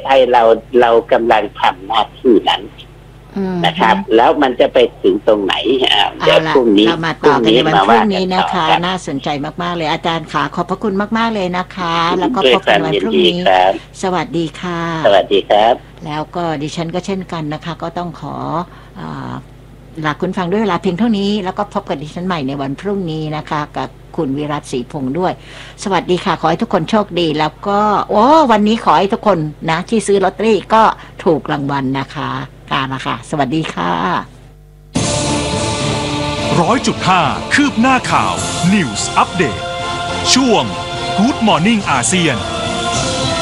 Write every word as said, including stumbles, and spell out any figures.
ไทยเราเรากำลังทำหน้าที่นั้นนะครับแล้วมันจะไปถึงตรงไหนเดี๋ยวพรุ่งนี้เรามาต่อกันในวันพรุ่งนี้นะคะน่าสนใจมากๆเลยอาจารย์ขาขอบพระคุณมากๆเลยนะคะแล้วก็พบกันวันพรุ่งนี้สวัสดีค่ะสวัสดีครับแล้วก็ดิฉันก็เช่นกันนะคะก็ต้องขอลาคุณฟังด้วยเวลาเพียงเท่านี้แล้วก็พบกับดิฉันใหม่ในวันพรุ่งนี้นะคะกับคุณวิรัตศรีพงษ์ด้วยสวัสดีค่ะขอให้ทุกคนโชคดีแล้วก็โอ้วันนี้ขอให้ทุกคนนะที่ซื้อลอตเตอรี่ก็ถูกรางวัลนะคะการละค่ะสวัสดีค่ะร้อยจุดห้าคืบหน้าข่าว News Update ช่วง Good Morning อาเซียน